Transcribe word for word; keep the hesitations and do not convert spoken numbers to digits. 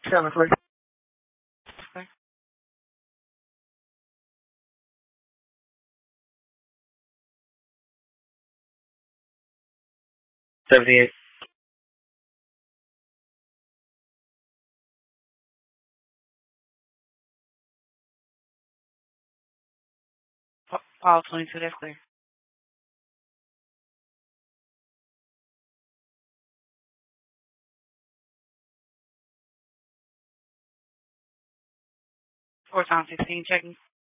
Seven clear. Clear. Seventy-eight. Pa- Paul twenty-two, that's clear. Four times sixteen, checking.